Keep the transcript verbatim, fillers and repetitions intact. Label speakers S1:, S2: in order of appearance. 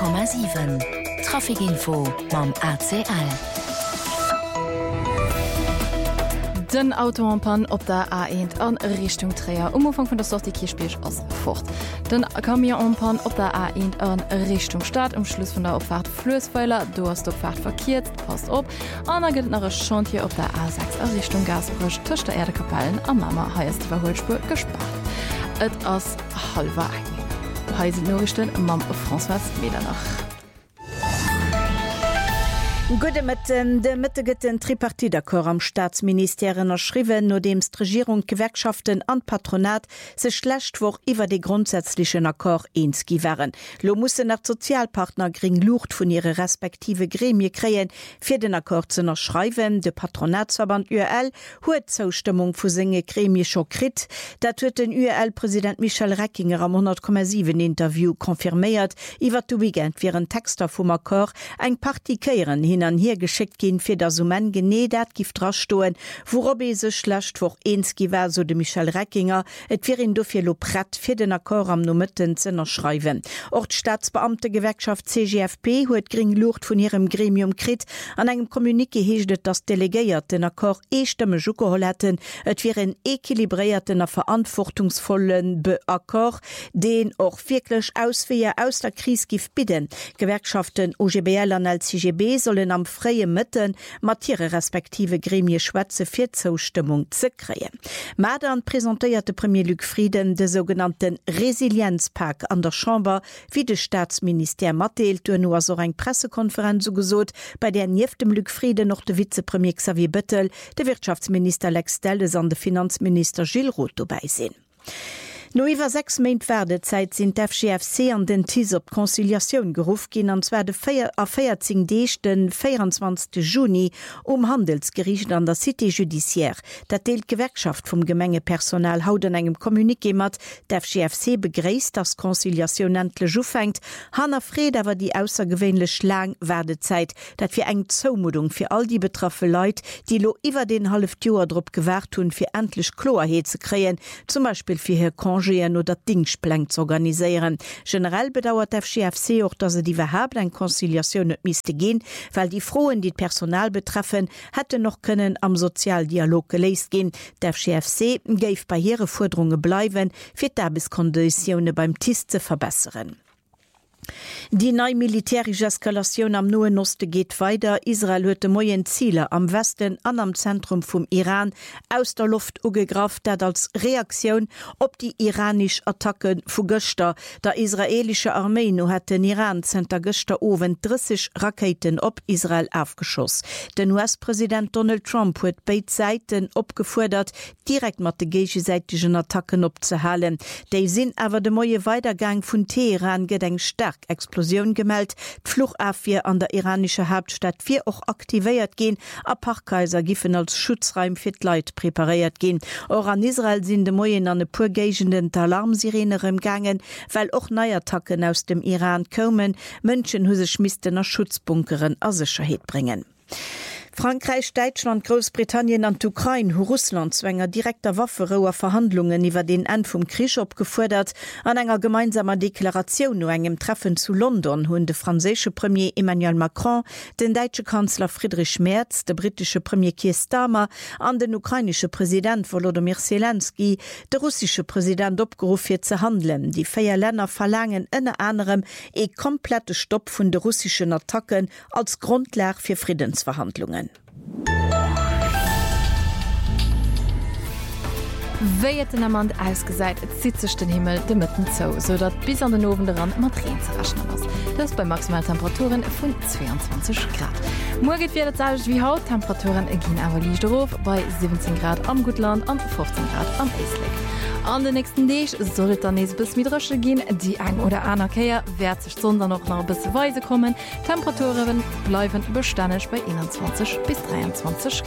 S1: Komma sieben Trafikinfo mam A C L.
S2: Den Autoampan op der A eins an Richtung Träer Umfang von der Sorte Kirchbech aus fort. Den Kamionampan op der A eins an Richtung Stadt am Schluss von der Auffahrt Flößweiler, du hast Fahrt verkehrt, passt op. An gilt nach Chantier op der A sechs aus Richtung Gasbrüsch Tisch der Erdekapellen am Mama heißt Verholspur gespart. Et ass halber eng. Heise Norrichten mam François Medernach.
S3: Gute Mitten, de Mitte gibt den Tripartidakor am Staatsministerien erschrieben, nur dem Regierung, Gewerkschaften an Patronat se schlecht woch iwwer de grundsätzlichen Akkor einski wären. Lo mussssen nach Sozialpartner gering Lucht von ihre respektive Gremie kreen, fir den Akkor zu erschreiben. De Patronatsverband U L huet Zustimmung vu singe Gremie scho krit. Dat huet den U L-Präsident Michel Reckinger am hundert Komma sieben Interview konfirmiert, iwwer du weekend wie ein Texter vum Akkor eng Partikeieren hin an hier geschickt gin fir der Sumen genedat gift rastoen, worob e se schlecht woch einski wär so de Michel Reckinger, et fir in dofir lo Brett fir den Akkor am Nomitten zinner schreiben. Ort Staatsbeamte Gewerkschaft C G F P huet gering Lucht vun ihrem Gremium krit, an engem Kommunike heeschtet das Delegéiert den Akkor eestemme Jukoholetten, et fir en équilibrierten a verantwortungsvollen Beakkor, den och virklech ausfeier aus der Krise gif bidden. Gewerkschaften O G B L an L C G B sollen am freie Mitten Mattiere respektive Gremie Schwätze fir Zustimmung ze kreen. Madern präsentierte Premier Luc Frieden de sogenannten Resilienzpack an der Chamber, wie de Staatsminister Matteelt nur so eng Pressekonferenz so gesot, bei der nief dem Luc Frieden noch de Vizepremier Xavier Bettel, de Wirtschaftsminister Lex Delles an de Finanzminister Gilles Roth beisinn. No iwwer sechs Meint Werdezeit sind F G F C an den Tis op Konziliation geruf gin an zwer de a feiertzing den vierundzwanzigsten Juni um Handelsgericht an der Cité Judiciaire. Dat deelt Gewerkschaft vum Gemengepersonal hauten engem Kommuniké mat, d' F G F C begréist, dass Konziliation entle Joufängt, Hanna Fred awer die aussergewwenlech lang Werdezeit, dat fir eng Zoumudung fir all die betraffe Leiit, die lo iwwer den half Joer drop gewährt hun fir endlich Kloerheet ze kreen, zum Beispiel fir her Kon oder Dingsplenk zu organisieren. Generell bedauert F G F C auch, dass er die überhaupt eine Konziliation nicht müsste gehen, weil die Frohen, die Personal betreffen, hätte noch können am Sozialdialog gelesen gehen. Der F G F C gave bei ihren Forderungen bleiben, für die Arbeitskonditionen beim T I S zu verbessern. Die neue militärische Eskalation am Nahen Osten geht weiter. Israel huet de moien Ziele am Westen an am Zentrum vom Iran aus der Luft ugegraft, dat als Reaktion op die iranisch Attacken vu Göster. Der israelische Armee no hat den Iran zenter Göster owen dreißig Raketen op Israel aufgeschoss. Den U S-Präsident Donald Trump huet beid Seiten opgefordert, direkt mat de gegenseitigen Attacken opzuhalen. Dei sinn awer de moie Weitergang vun Teheran gedenk stark Explosion gemeldet, Fluchafwehr an der iranische Hauptstadt vier auch aktiviert gehen, a Parkkaiser giffen als Schutzraum für die Leute präpariert gehen. Auch an Israel sind de Moyen an de purgegenden Alarmsirene imgangen, weil auch Neuattacken aus dem Iran kommen, Menschen huse schmisten nach Schutzbunkeren a Sicherheit bringen. Frankreich, Deutschland, Großbritannien und Ukraine hu Russland zwänger direkter Wafferoer Verhandlungen iwwer den End vom Krieg opgefordert. An enger gemeinsamer Deklaration no engem Treffen zu London hunn de französische Premier Emmanuel Macron, den deutsche Kanzler Friedrich Merz, der britische Premier Keir Starmer an den ukrainische Präsident Volodymyr Zelensky, der russische Präsident opgerufen fir zu handeln. Die vier Länder verlangen unter anderem e komplette Stopp vun de russischen Attacken als Grundlage für Friedensverhandlungen.
S2: Wéiet den am Mand ausgesäit, et sitzech den Himmel de Mëtten zou, so dat bis an den Owen daran mat Reen zerrechnen ass. Das bei Maximaltemperaturen vun zweiundzwanzig Grad. Morget wird es wie haut, Temperaturen gehen aber liegt drauf bei siebzehn Grad am Gutland und fünfzehn Grad am Eastlick. An den nächsten Tag soll es dann bis mit Rösche gehen. Die ein oder andere Kehr wird sich sondern noch noch ein bisschen weise kommen. Temperaturen bleiben beständig bei einundzwanzig bis dreiundzwanzig Grad.